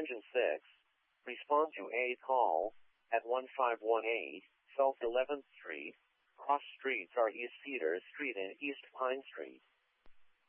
Engine 6. Respond to a call at 1518 South 11th Street. Cross streets are East Cedar Street and East Pine Street.